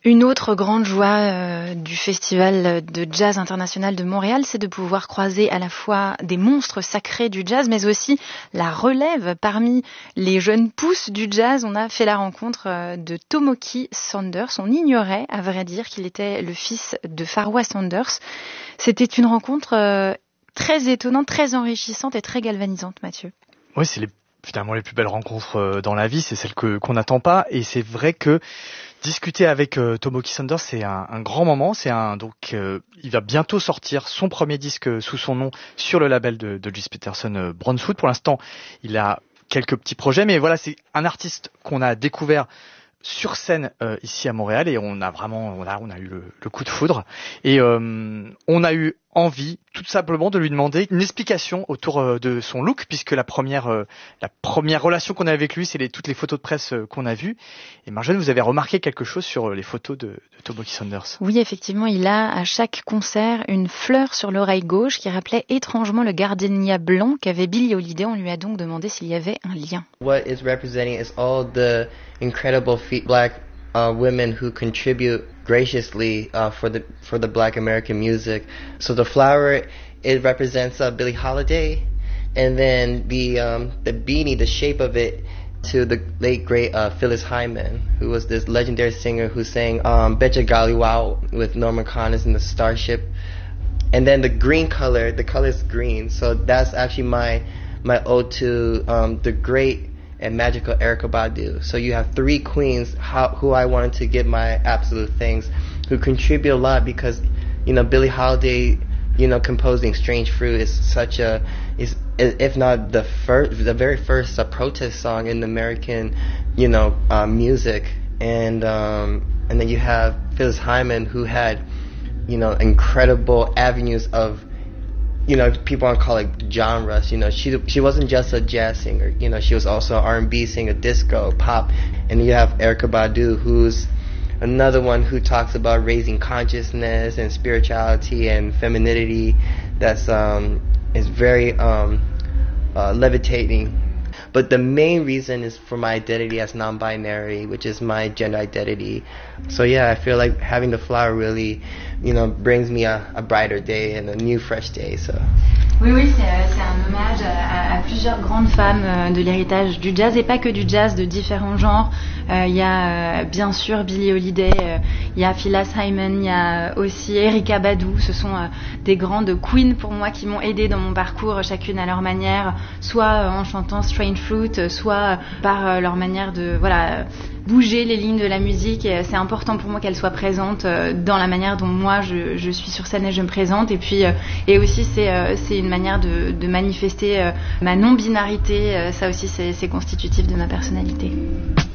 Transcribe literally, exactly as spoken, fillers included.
Une autre grande joie euh, du Festival de Jazz International de Montréal, c'est de pouvoir croiser à la fois des monstres sacrés du jazz, mais aussi la relève parmi les jeunes pousses du jazz. On a fait la rencontre euh, de Tomoki Sanders. On ignorait, à vrai dire, qu'il était le fils de Pharoah Sanders. C'était une rencontre euh, très étonnante, très enrichissante et très galvanisante, Mathieu. Oui, c'est les, finalement les plus belles rencontres dans la vie, c'est celles que, qu'on n'attend pas. Et c'est vrai que discuter avec euh, Tomoki Sanders, c'est un, un grand moment. C'est un donc euh, il va bientôt sortir son premier disque sous son nom sur le label de, de Gis Peterson euh, Brownswood. Pour l'instant, il a quelques petits projets, mais voilà, c'est un artiste qu'on a découvert sur scène euh, ici à Montréal et on a vraiment on a on a eu le, le coup de foudre et euh, on a eu envie tout simplement de lui demander une explication autour euh, de son look, puisque la première euh, la première relation qu'on a avec lui, c'est les, toutes les photos de presse euh, qu'on a vues. Et Marjolaine, vous avez remarqué quelque chose sur euh, les photos de, de Tomoki Sanders? Oui, effectivement, il a à chaque concert une fleur sur l'oreille gauche qui rappelait étrangement le gardenia blanc qu'avait Billie Holiday. On lui a donc demandé s'il y avait un lien. What is representing is all the incredible fe- black uh, women who contribute graciously uh, for the for the Black American music. So the flower, it represents uh, Billie Holiday, and then the um, the beanie, the shape of it, to the late great uh, Phyllis Hyman, who was this legendary singer who sang um, Betcha Golly Wow with Norman Connors in the Starship. And then the green color, the color is green, so that's actually my my ode to um, the great and magical Erykah Badu. So you have three queens how, who I wanted to give my absolute thanks, who contribute a lot, because, you know, Billie Holiday, you know, composing Strange Fruit is such a, is if not the first, the very first uh, protest song in American, you know, uh, music. And um, and then you have Phyllis Hyman, who had, you know, incredible avenues of, you know, people want to call it genres. You know, she she wasn't just a jazz singer. You know, she was also an R and B singer, disco, pop. And you have Erykah Badu, who's another one who talks about raising consciousness and spirituality and femininity. That's um is very um uh, levitating. But the main reason is for my identity as non-binary, which is my gender identity. So yeah, I feel like having the flower really, you know, brings me a, a brighter day and a new fresh day. So. Oui, oui, c'est, c'est un hommage à, à plusieurs grandes femmes de l'héritage du jazz, et pas que du jazz, de différents genres. Euh, il y a euh, bien sûr Billie Holiday, euh, il y a Phyllis Hyman, il y a aussi Erykah Badu. Ce sont euh, des grandes queens pour moi qui m'ont aidée dans mon parcours, chacune à leur manière, soit euh, en chantant Strange Fruit, soit euh, par euh, leur manière de voilà bouger les lignes de la musique. Et c'est important pour moi qu'elles soient présentes euh, dans la manière dont moi je, je suis sur scène et je me présente. Et puis euh, et aussi c'est euh, c'est une manière de, de manifester euh, ma non-binarité. Euh, ça aussi c'est, c'est constitutif de ma personnalité.